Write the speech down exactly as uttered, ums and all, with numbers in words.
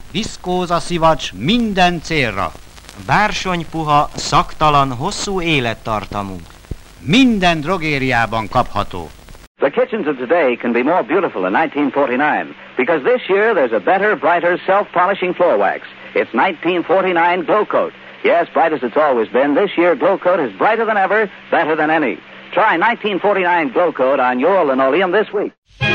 Viszkóza szivacs minden célra. Bársonypuha, szaktalan, hosszú élettartamú. Minden drogériában kapható. The kitchens of today can be more beautiful than nineteen forty-nine, because this year there's a better, brighter, self-polishing floor wax. It's nineteen forty-nine Glow Coat. Yes, bright as it's always been, this year Glow Coat is brighter than ever, better than any. Try nineteen forty-nine Glow Coat on your linoleum this week.